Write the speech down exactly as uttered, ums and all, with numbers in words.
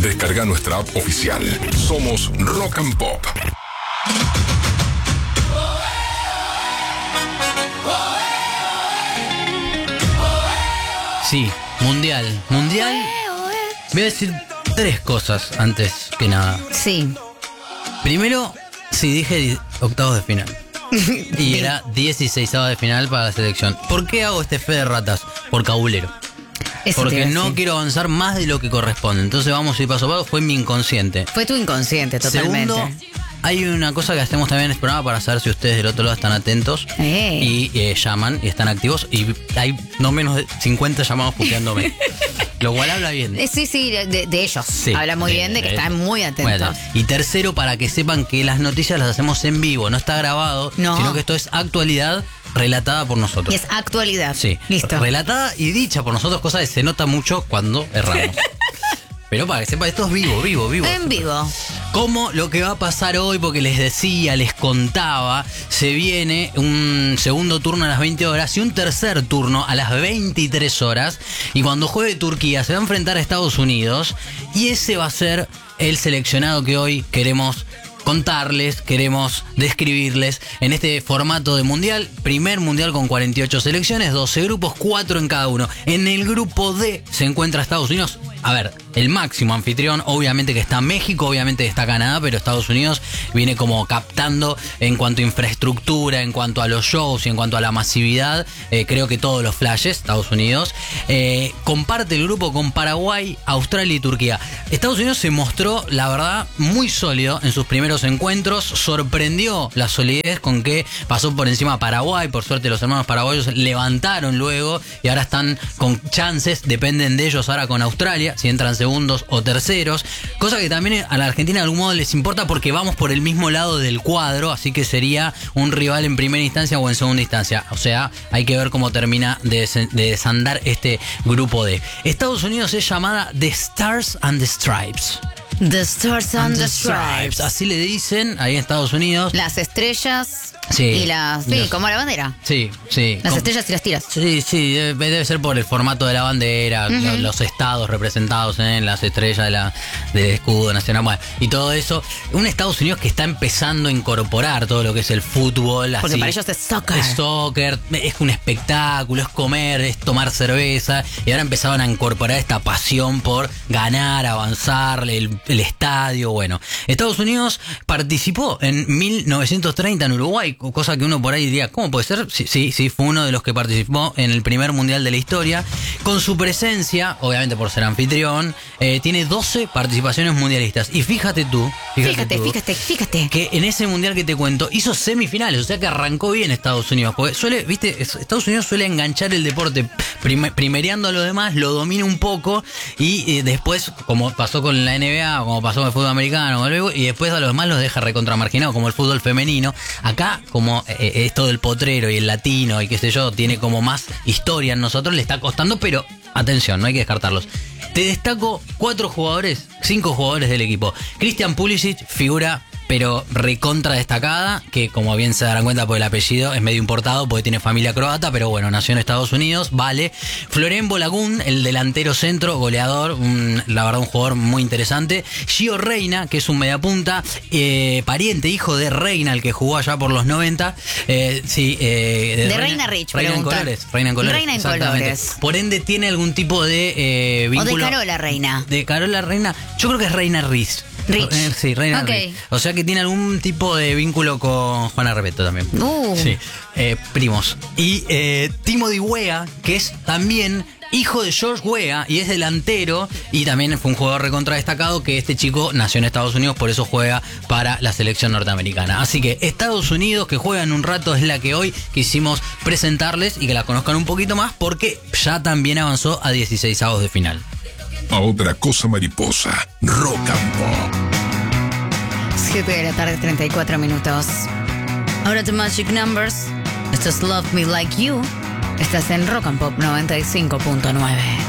Descarga nuestra app oficial. Somos Rock and Pop. Sí, mundial. Mundial. Voy a decir tres cosas antes que nada. Sí. Primero, sí dije octavos de final. Y era dieciseisavos de final para la selección. ¿Por qué hago este fe de ratas? Por cabulero. Eso Porque no decir. quiero avanzar más de lo que corresponde. Entonces vamos a ir paso a paso. Fue mi inconsciente. Fue tu inconsciente, totalmente. Segundo, hay una cosa que hacemos también en este programa para saber si ustedes del otro lado están atentos. Eh. Y eh, llaman y están activos. Y hay no menos de cincuenta llamados puteándome. Lo cual habla bien. Eh, sí, sí, de, de ellos. Sí, Habla muy de- bien de que de- están muy atentos. Muy atentos. Y tercero, para que sepan que las noticias las hacemos en vivo. No está grabado, No. sino que esto es actualidad relatada por nosotros. Y es actualidad. Sí, Listo. relatada y dicha por nosotros, cosa que se nota mucho cuando erramos. Pero para que sepa, esto es vivo, vivo, vivo. En vivo. Como lo que va a pasar hoy, porque les decía, les contaba, se viene un segundo turno a las veinte horas y un tercer turno a las veintitrés horas. Y cuando juegue Turquía se va a enfrentar a Estados Unidos y ese va a ser el seleccionado que hoy queremos contarles, queremos describirles en este formato de mundial. Primer mundial con cuarenta y ocho selecciones, doce grupos, cuatro en cada uno. En el grupo D se encuentra Estados Unidos. A ver, el máximo anfitrión, obviamente que está México, obviamente que está Canadá, pero Estados Unidos viene como captando en cuanto a infraestructura, en cuanto a los shows y en cuanto a la masividad, eh, creo que todos los flashes, Estados Unidos. Eh, comparte el grupo con Paraguay, Australia y Turquía. Estados Unidos se mostró, la verdad, muy sólido en sus primeros encuentros, sorprendió la solidez con que pasó por encima a Paraguay, por suerte los hermanos paraguayos levantaron luego y ahora están con chances, dependen de ellos ahora con Australia, si entran segundos o terceros, cosa que también a la Argentina de algún modo les importa porque vamos por el mismo lado del cuadro, así que sería un rival en primera instancia o en segunda instancia, o sea, hay que ver cómo termina de, des- de desandar este grupo D. Estados Unidos es llamada The Stars and the Stripes. The Stars and the Stripes. Así le dicen ahí en Estados Unidos. Las estrellas Sí. y las... Sí, Los- como la bandera. Sí, sí. Las Com- estrellas y las tiras. Sí, sí, debe, debe ser por el formato de la bandera, Ujú. lo- los estados representados en las estrellas de la, del escudo nacional, bueno, y todo eso. Un Estados Unidos que está empezando a incorporar todo lo que es el fútbol. Porque así. para ellos es soccer. Es soccer, es un espectáculo, es comer, es tomar cerveza. Y ahora empezaban a incorporar esta pasión por ganar, avanzar, el, el estadio, bueno. Estados Unidos participó en mil novecientos treinta en Uruguay, cosa que uno por ahí diría, ¿cómo puede ser? Sí, sí, sí, fue uno de los que participó en el primer mundial de la historia. Con su presencia, obviamente por ser anfitrión, eh, tiene doce participaciones mundialistas. Y fíjate tú, fíjate, Fíjate, tú, fíjate, fíjate. que en ese mundial que te cuento hizo semifinales, o sea que arrancó bien Estados Unidos, porque suele, viste, es- Estados Unidos suele enganchar el deporte prim- primereando a lo demás, lo domina un poco y eh, después, como pasó con la N B A, como pasó con el fútbol americano, con el béisbol, y después a los demás los deja recontramarginados, como el fútbol femenino. Acá, como eh, esto del potrero y el latino y qué sé yo, tiene como más historia en nosotros, le está costando, pero atención, no hay que descartarlos. Te destaco cuatro jugadores, cinco jugadores del equipo. Christian Pulisic, figura pero recontra destacada, que como bien se darán cuenta por el apellido es medio importado porque tiene familia croata, pero bueno, nació en Estados Unidos, vale. Florent Bolagun, el delantero centro, goleador, un, la verdad un jugador muy interesante. Gio Reyna, que es un mediapunta, eh, pariente, hijo de Reina, el que jugó allá por los noventa. Eh, sí, eh, De Reina Rich, Reina en pregunta. colores. Reina en colores. Reina en exactamente. colores. Por ende tiene algún tipo de eh, O vínculo. de Carola Reina. De Carola Reina, yo creo que es Reina Riz. Rich. Eh, Sí, Reina Ok. Riz. O sea que tiene algún tipo de vínculo con Juana Repeto también. Uh. Sí, eh, primos. Y eh, Timothy Weah, que es también hijo de George Weah y es delantero y también fue un jugador recontra destacado, que este chico nació en Estados Unidos, por eso juega para la selección norteamericana. Así que Estados Unidos, que juegan un rato, es la que hoy quisimos presentarles y que la conozcan un poquito más porque ya también avanzó a dieciseisavos de final. A otra cosa mariposa. Rock and Pop. siete de la tarde, treinta y cuatro minutos. Ahora The Magic Numbers. Esto es Love Me Like You. Estás en Rock and Pop noventa y cinco punto nueve.